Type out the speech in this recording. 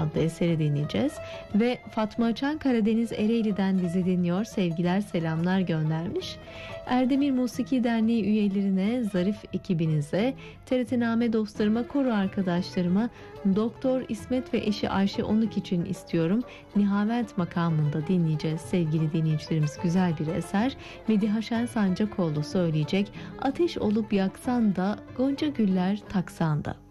adlı eseri dinleyeceğiz. Ve Fatma Açan Karadeniz Ereğli'den bizi dinliyor. Sevgiler, selamlar göndermiş. Erdemir Musiki Derneği üyelerine, zarif ekibinize, TRT-Name dostlarıma, koro arkadaşlarıma, Doktor İsmet ve eşi Ayşe Onuk için istiyorum. Nihavent makamında dinleyeceğiz sevgili dinleyicilerimiz, güzel bir eser. Mediha Şen Sancakoğlu söyleyecek. Ateş olup yaksan da, gonca güller taksan da.